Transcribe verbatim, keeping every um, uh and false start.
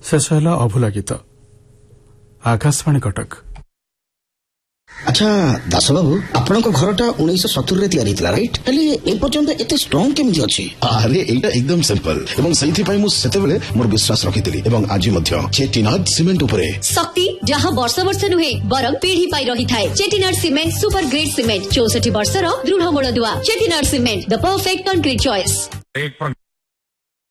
शेष है अभुला गीत। आकाशवाणी कटक। अच्छा दास बाबू आपण घरटा उन्नीस सत्तर रे तैयारी थिला राइट हेले ए पर्यंत एते स्ट्रांग केमि अछि? अरे एटा एकदम सिंपल एवं सही पाई मु सेते बेले मोर विश्वास रखिथिली एवं आज मध्य चेटिनाड सीमेंट उपरे शक्ति जहां वर्ष वर्ष नुहे बरम पीढ़ी पाई रही थाए। Chettinad cement super grade cement चौसठ वर्ष रो दृढ़ मूल दुआ। Chettinad cement the perfect concrete choice.